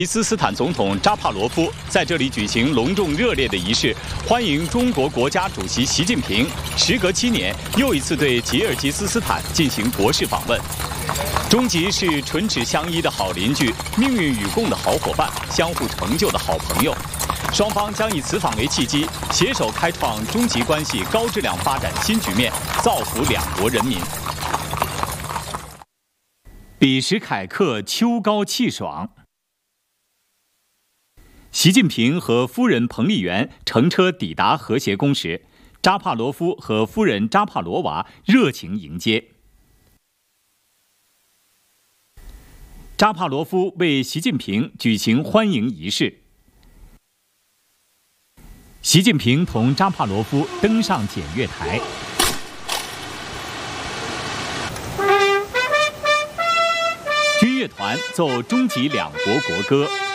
吉斯斯坦总统扎帕罗夫在这里举行隆重热烈的仪式，欢迎中国国家主席习近平时隔7年又一次对吉尔吉斯斯坦进行国事访问。中吉是唇齿相依的好邻居，命运与共的好伙伴，相互成就的好朋友。双方将以此访为契机，携手开创中吉关系高质量发展新局面，造福两国人民。彼时凯克秋高气爽。习近平和夫人彭丽媛乘车抵达和谐宫时，扎帕罗夫和夫人扎帕罗娃热情迎接。扎帕罗夫为习近平举行欢迎仪式。习近平同扎帕罗夫登上检阅台，军乐团奏中吉两国国歌。